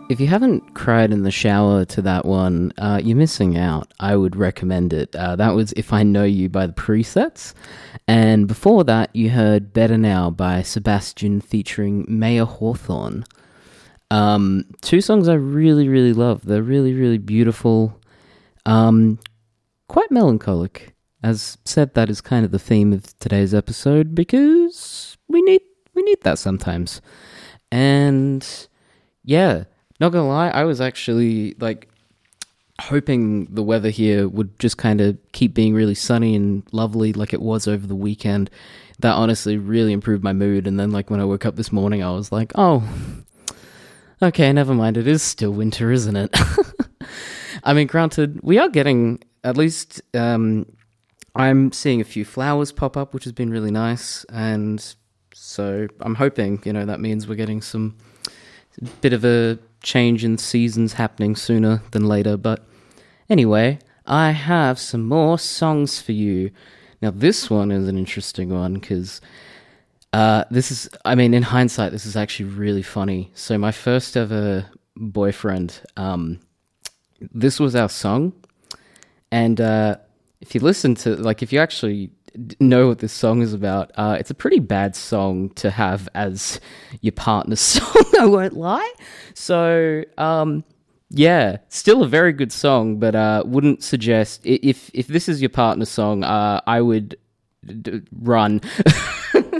If you haven't cried in the shower to that one, you're missing out. I would recommend it. That was If I Know You by the Presets. And before that, you heard Better Now by Sebastian featuring Maya Hawthorne. Two songs I really, really love. They're really, really beautiful. Quite melancholic. As said, that is kind of the theme of today's episode because we need that sometimes. And yeah, not gonna lie, I was actually hoping the weather here would just kind of keep being really sunny and lovely like it was over the weekend. That honestly really improved my mood. And then when I woke up this morning, I was like, oh, okay, never mind. It is still winter, isn't it? I mean, granted, we are getting at least, I'm seeing a few flowers pop up, which has been really nice. And so I'm hoping, that means we're getting some bit of a change in seasons happening sooner than later. But anyway, I have some more songs for you. Now, this one is an interesting one because in hindsight, this is actually really funny. So my first ever boyfriend, this was our song. And if you listen to, if you actually know what this song is about, it's a pretty bad song to have as your partner's song, I won't lie. So, yeah, still a very good song, but wouldn't suggest, if this is your partner's song, I would run.